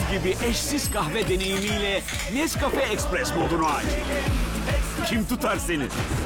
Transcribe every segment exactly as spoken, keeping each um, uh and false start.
gibi eşsiz kahve deneyimiyle Nescafe Express modunu aç. Kim tutar seni?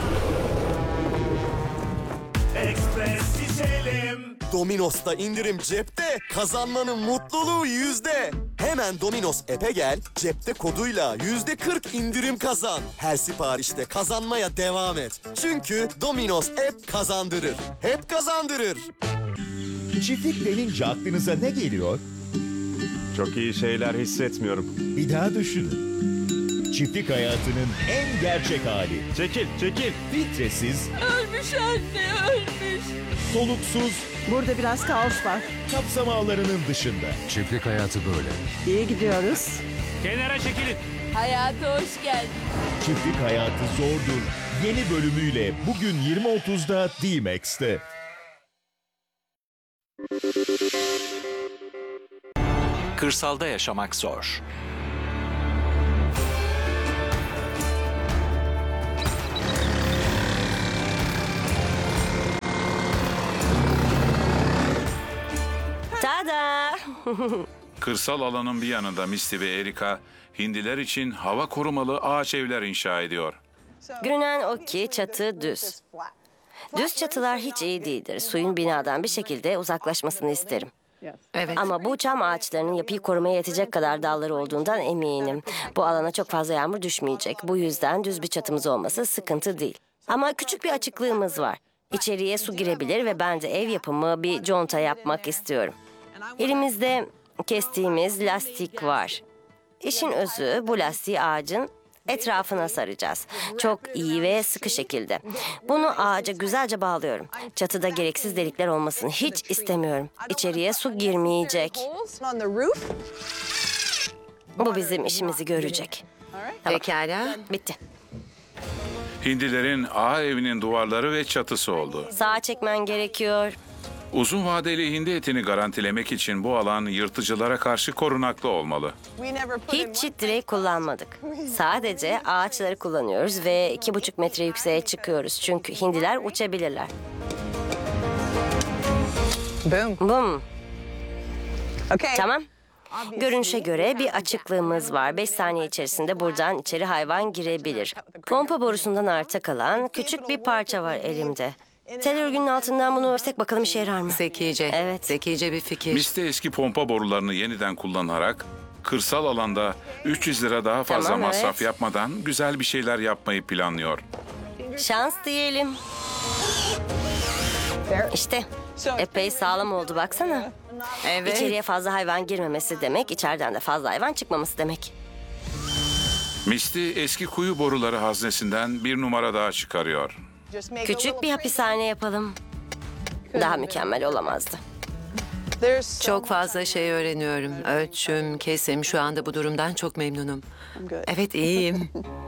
Express içelim. Domino's'ta indirim cepte, kazanmanın mutluluğu yüzde. Hemen Domino's app'e gel, cepte koduyla yüzde kırk indirim kazan. Her siparişte kazanmaya devam et. Çünkü Domino's app kazandırır. Hep kazandırır. Çiftlik denince aklınıza ne geliyor? Çok iyi şeyler hissetmiyorum. Bir daha düşünün. Çiftlik hayatının en gerçek hali. Çekil, çekil. Filtresiz, Ölmüş anne, ölmüş. soluksuz, Burada biraz kaos var. kapsam ağlarının dışında. Çiftlik hayatı böyle. İyi gidiyoruz. Kenara çekilin. Hayata hoş geldin. Çiftlik hayatı zordur. Yeni bölümüyle bugün yirmi otuzda D-Max'te. Kırsalda yaşamak zor. Tada! Kırsal alanın bir yanında Misty ve Erika, Hindiler için hava korumalı ağaç evler inşa ediyor. Görünen o ki çatı düz. Düz çatılar hiç iyi değildir. Suyun binadan bir şekilde uzaklaşmasını isterim. Evet. Ama bu çam ağaçlarının yapıyı korumaya yetecek kadar dalları olduğundan eminim. Bu alana çok fazla yağmur düşmeyecek. Bu yüzden düz bir çatımız olması sıkıntı değil. Ama küçük bir açıklığımız var. İçeriye su girebilir ve ben de ev yapımı bir conta yapmak istiyorum. Elimizde kestiğimiz lastik var. İşin özü bu lastiği ağacın etrafına saracağız. Çok iyi ve sıkı şekilde. Bunu ağaca güzelce bağlıyorum. Çatıda gereksiz delikler olmasını hiç istemiyorum. İçeriye su girmeyecek. Bu bizim işimizi görecek. Tamam. Pekala. Bitti. Hindilerin ağ evinin duvarları ve çatısı oldu. Sağa çekmen gerekiyor. Uzun vadeli hindi etini garantilemek için bu alan yırtıcılara karşı korunaklı olmalı. Hiç çit direği kullanmadık. Sadece ağaçları kullanıyoruz ve iki buçuk metre yükseğe çıkıyoruz. Çünkü hindiler uçabilirler. Boom. Bum. Okay. Tamam. Görünüşe göre bir açıklığımız var. Beş saniye içerisinde buradan içeri hayvan girebilir. Pompa borusundan arta kalan küçük bir parça var elimde. Tel örgünün altından bunu örsek bakalım işe yarar mı? Zekice. Evet. Zekice bir fikir. Misty eski pompa borularını yeniden kullanarak kırsal alanda üç yüz lira daha fazla Tamam, masraf evet. yapmadan güzel bir şeyler yapmayı planlıyor. Şans diyelim. İşte epey sağlam oldu baksana. Evet. İçeriye fazla hayvan girmemesi demek, içeriden de fazla hayvan çıkmaması demek. Misty eski kuyu boruları haznesinden bir numara daha çıkarıyor. Küçük bir hapishane yapalım. Daha mükemmel olamazdı. Çok fazla şey öğreniyorum. Ölçüm, kesim. Şu anda bu durumdan çok memnunum. Evet, iyiyim.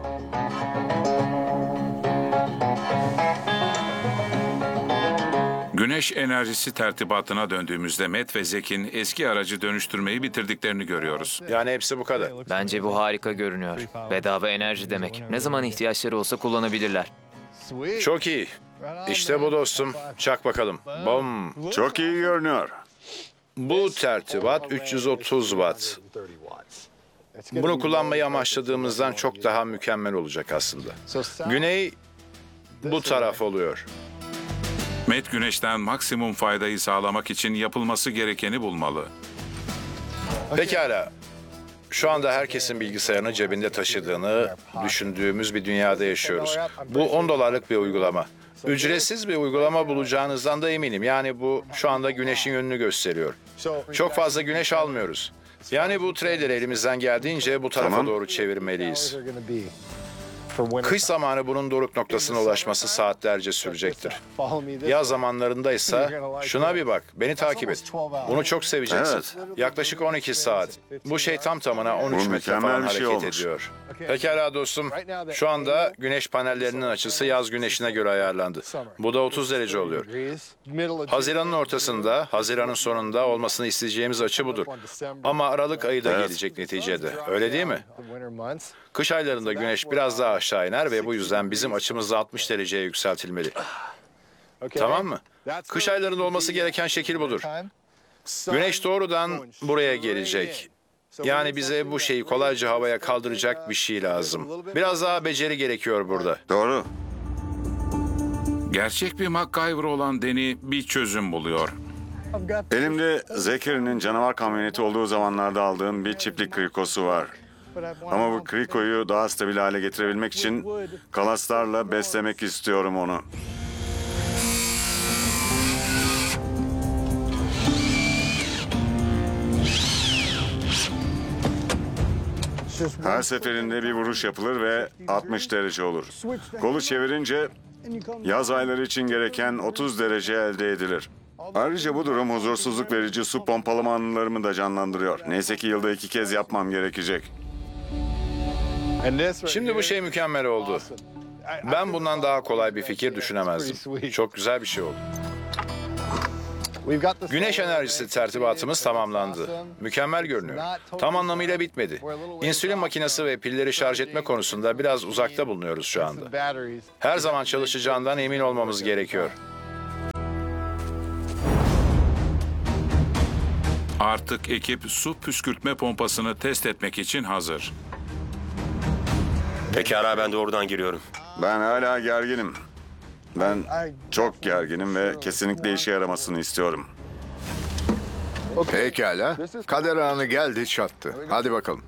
Güneş enerjisi tertibatına döndüğümüzde Matt ve Zek'in eski aracı dönüştürmeyi bitirdiklerini görüyoruz. Yani hepsi bu kadar. Bence bu harika görünüyor. Bedava enerji demek. Ne zaman ihtiyaçları olsa kullanabilirler. Çok iyi. İşte bu dostum. Çak bakalım. Bom. Çok iyi görünüyor. Bu tertibat üç yüz otuz watt. Bunu kullanmayı amaçladığımızdan çok daha mükemmel olacak aslında. Güney bu taraf oluyor. Matt güneşten maksimum faydayı sağlamak için yapılması gerekeni bulmalı. Pekala. Şu anda herkesin bilgisayarını cebinde taşıdığını düşündüğümüz bir dünyada yaşıyoruz. Bu on dolarlık bir uygulama. Ücretsiz bir uygulama bulacağınızdan da eminim. Yani bu şu anda güneşin yönünü gösteriyor. Çok fazla güneş almıyoruz. Yani bu trader'ı elimizden geldiğince bu tarafa Tamam. doğru çevirmeliyiz. Kış zamanı bunun doruk noktasına ulaşması saatlerce sürecektir. Yaz zamanlarında ise şuna bir bak, beni takip et. Bunu çok seveceksin. Evet. Yaklaşık on iki saat. Bu şey tam tamına on üç Bu metre mükemmel falan bir şey hareket olmuş. ediyor. Pekala dostum. Şu anda güneş panellerinin açısı yaz güneşine göre ayarlandı. Bu da otuz derece oluyor. Haziran'ın ortasında, Haziran'ın sonunda olmasını isteyeceğimiz açı budur. Ama Aralık ayı da Evet. gelecek neticede. Öyle değil mi? Kış aylarında güneş biraz daha aşağı iner ve bu yüzden bizim açımız da altmış dereceye yükseltilmeli. Tamam mı? Kış aylarında olması gereken şekil budur. Güneş doğrudan buraya gelecek. Yani bize bu şeyi kolayca havaya kaldıracak bir şey lazım. Biraz daha beceri gerekiyor burada. Doğru. Gerçek bir MacGyver olan Danny bir çözüm buluyor. Elimde Zekeri'nin canavar kamyoneti olduğu zamanlarda aldığım bir çiftlik krikosu var. Ama bu krikoyu daha stabil hale getirebilmek için kalaslarla beslemek istiyorum onu. Her seferinde bir vuruş yapılır ve altmış derece olur. Kolu çevirince yaz ayları için gereken otuz derece elde edilir. Ayrıca bu durum huzursuzluk verici su pompalama anılarımı da canlandırıyor. Neyse ki yılda iki kez yapmam gerekecek. Şimdi bu şey mükemmel oldu. Ben bundan daha kolay bir fikir düşünemezdim. Çok güzel bir şey oldu. Güneş enerjisi tertibatımız tamamlandı. Mükemmel görünüyor. Tam anlamıyla bitmedi. İnsülin makinesi ve pilleri şarj etme konusunda biraz uzakta bulunuyoruz şu anda. Her zaman çalışacağından emin olmamız gerekiyor. Artık ekip su püskürtme pompasını test etmek için hazır. Pekala, ben de oradan giriyorum. Ben hala gerginim. Ben çok gerginim ve kesinlikle işe yaramasını istiyorum. Pekala. Kader anı geldi çattı. Hadi bakalım.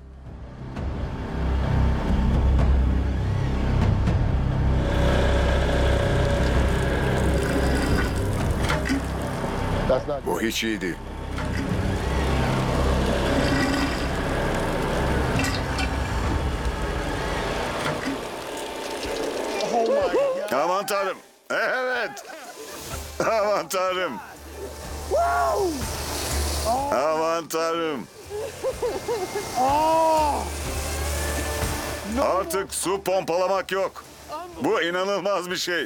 Bu hiç iyi değil. Aman tanrım. Evet. Aman tanrım. Aman tanrım. Artık su pompalamak yok. Bu inanılmaz bir şey.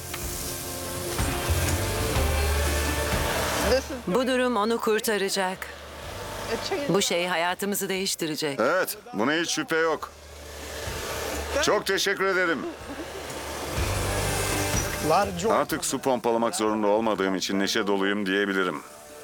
Bu durum onu kurtaracak. Bu şey hayatımızı değiştirecek. Evet, buna hiç şüphe yok. Çok teşekkür ederim. Artık su pompalamak zorunda olmadığım için neşe doluyum diyebilirim.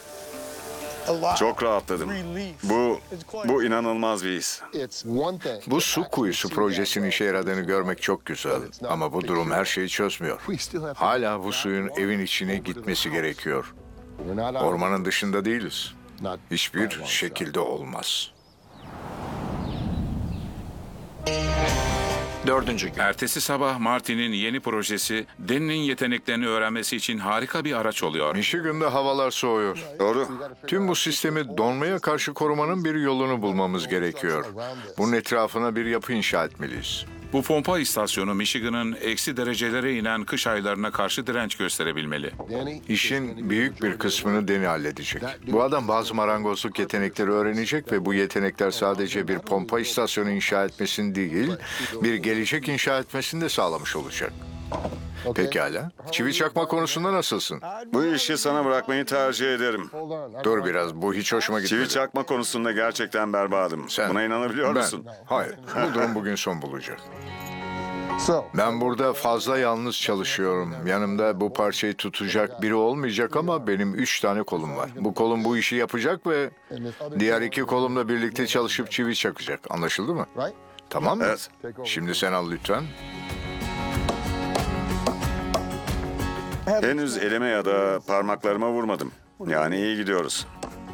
Çok rahatladım. Bu, bu inanılmaz bir his. Bu su kuyusu projesinin işe yaradığını görmek çok güzel. Ama bu durum her şeyi çözmüyor. Hala bu suyun evin içine gitmesi gerekiyor. Ormanın dışında değiliz. Hiçbir şekilde olmaz. Dördüncü gün. Ertesi sabah Martin'in yeni projesi Danny'nin yeteneklerini öğrenmesi için harika bir araç oluyor. Michigan'da havalar soğuyor. Doğru. Tüm bu sistemi donmaya karşı korumanın bir yolunu bulmamız gerekiyor. Bunun etrafına bir yapı inşa etmeliyiz. Bu pompa istasyonu Michigan'ın eksi derecelere inen kış aylarına karşı direnç gösterebilmeli. İşin büyük bir kısmını Danny halledecek. Bu adam bazı marangozluk yetenekleri öğrenecek ve bu yetenekler sadece bir pompa istasyonu inşa etmesini değil, bir gelecek inşa etmesini de sağlamış olacak. Pekala. Çivi çakma konusunda nasılsın? Bu işi sana bırakmayı tercih ederim. Dur biraz, bu hiç hoşuma gitmedi. Çivi çakma konusunda gerçekten berbadım. Sen, Buna inanabiliyor ben, musun? Hayır, bu durum bugün son bulacak. Ben burada fazla yalnız çalışıyorum. Yanımda bu parçayı tutacak biri olmayacak ama benim üç tane kolum var. Bu kolum bu işi yapacak ve diğer iki kolumla birlikte çalışıp çivi çakacak. Anlaşıldı mı? Tamam mı? Evet. Şimdi sen al lütfen. Henüz elime ya da parmaklarıma vurmadım. Yani iyi gidiyoruz.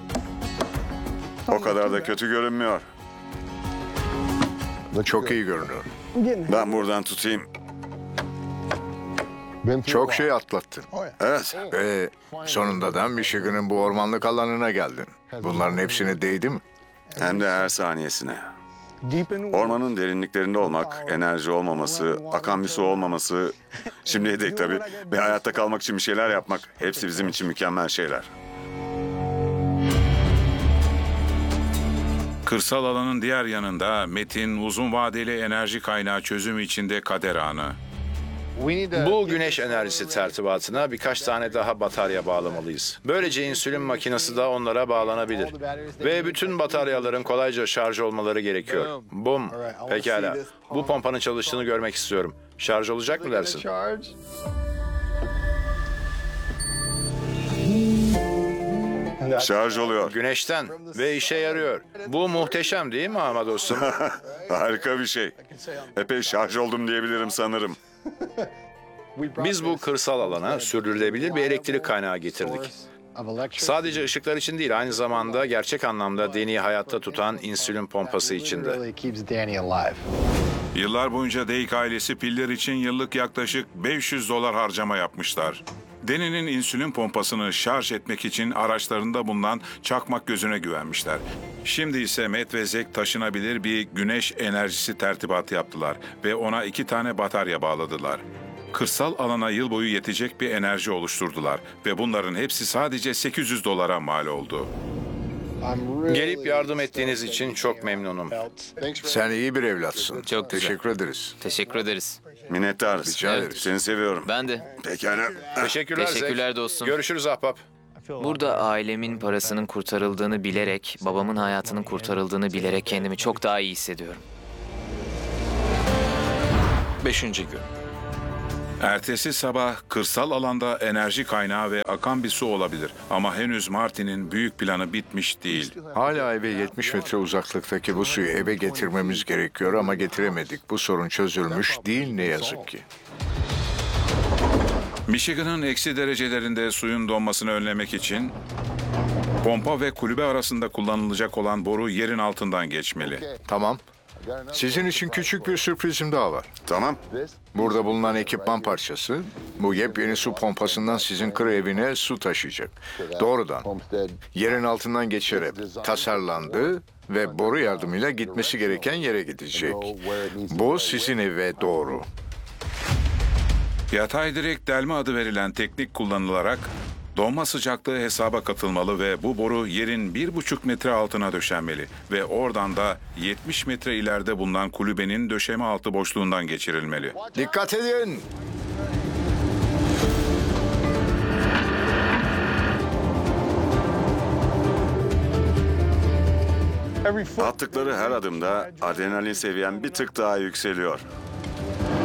O kadar da kötü görünmüyor. Çok iyi görünüyor. Ben buradan tutayım. Çok şey atlattın. Evet. Ve sonunda da Michigan'ın bu ormanlık alanına geldin. Bunların hepsine değdi mi? Hem de her saniyesine. Ormanın derinliklerinde olmak, enerji olmaması, akan bir su olmaması, şimdiye dek tabii, ve hayatta kalmak için bir şeyler yapmak, hepsi bizim için mükemmel şeyler. Kırsal alanın diğer yanında Metin uzun vadeli enerji kaynağı çözümü içinde kader anı. Bu güneş enerjisi tertibatına birkaç tane daha batarya bağlamalıyız. Böylece insülin makinesi de onlara bağlanabilir. Ve bütün bataryaların kolayca şarj olmaları gerekiyor. Bum. Pekala. Bu pompanın çalıştığını görmek istiyorum. Şarj olacak mı dersin? Şarj oluyor. Güneşten ve işe yarıyor. Bu muhteşem değil mi ama dostum? Harika bir şey. Epey şarj oldum diyebilirim sanırım. Biz bu kırsal alana sürdürülebilir bir elektrik kaynağı getirdik. Sadece ışıklar için değil, aynı zamanda gerçek anlamda Danny'i hayatta tutan insülin pompası içinde. Yıllar boyunca Deik ailesi piller için yıllık yaklaşık beş yüz dolar harcama yapmışlar. Danny'nin insülin pompasını şarj etmek için araçlarında bulunan çakmak gözüne güvenmişler. Şimdi ise Matt ve Zack taşınabilir bir güneş enerjisi tertibatı yaptılar ve ona iki tane batarya bağladılar. Kırsal alana yıl boyu yetecek bir enerji oluşturdular ve bunların hepsi sadece sekiz yüz dolara mal oldu. Gelip yardım ettiğiniz için çok memnunum. Sen iyi bir evlatsın. Çok güzel. Teşekkür ederiz. Teşekkür ederiz. Minnettarız. Rica ederiz. Seni seviyorum. Ben de. Pekala. Teşekkürler, Teşekkürler Zack. dostum. Görüşürüz ahbap. Burada ailemin parasının kurtarıldığını bilerek, babamın hayatının kurtarıldığını bilerek kendimi çok daha iyi hissediyorum. Beşinci gün. Ertesi sabah kırsal alanda enerji kaynağı ve akan bir su olabilir. Ama henüz Martin'in büyük planı bitmiş değil. Hala eve yetmiş metre uzaklıktaki bu suyu eve getirmemiz gerekiyor ama getiremedik. Bu sorun çözülmüş değil ne yazık ki. Michigan'ın eksi derecelerinde suyun donmasını önlemek için pompa ve kulübe arasında kullanılacak olan boru yerin altından geçmeli. Tamam. Sizin için küçük bir sürprizim daha var. Tamam. Burada bulunan ekipman parçası, bu yepyeni su pompasından sizin kır evine su taşıyacak. Doğrudan, yerin altından geçerek tasarlandı ve boru yardımıyla gitmesi gereken yere gidecek. Bu sizin eve doğru. Yatay direk delme adı verilen teknik kullanılarak donma sıcaklığı hesaba katılmalı ve bu boru yerin bir buçuk metre altına döşenmeli ve oradan da yetmiş metre ileride bulunan kulübenin döşeme altı boşluğundan geçirilmeli. Dikkat edin! Attıkları her adımda adrenalin seviyen bir tık daha yükseliyor.